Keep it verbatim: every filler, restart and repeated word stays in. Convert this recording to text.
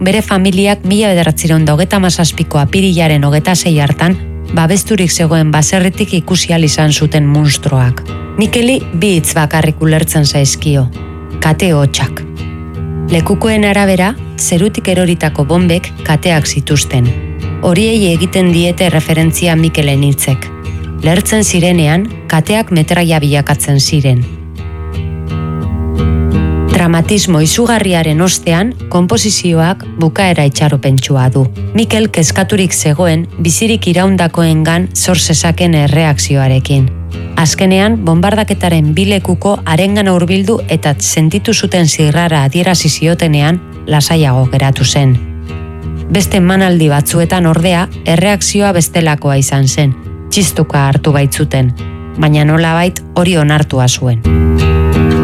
bere familiak mila bederatziehun eta hogeita hamazazpiko apirilaren hogeita sei hartan babesturik zegoen baserritik ikusi ahal izan zuten munstroak. Mikeli bi hitz bakarrik ulertzen zaizkio, kate hotsak. Lekukoen arabera, zerutik eroritako bombek kateak zituzten. Horiei egiten diete referentzia Mikelen hitzek. Lertzen zirenean, kateak metraia bilakatzen ziren. Dramatismo izugarriaren ostean, konposizioak bukaera itxaropentsua du. Mikel kezkaturik zegoen, bizirik iraundakoengan zor zezaken erreakzioarekin. Azkenean, bombardaketaren bilekuko arengan hurbildu eta sentitu zuten zirrara adierazi ziotenean lasaiago geratu zen. Beste emanaldi batzuetan ordea, erreakzioa bestelakoa izan zen, txistuka hartu baitzuten, baina nolabait hori onartua zuen.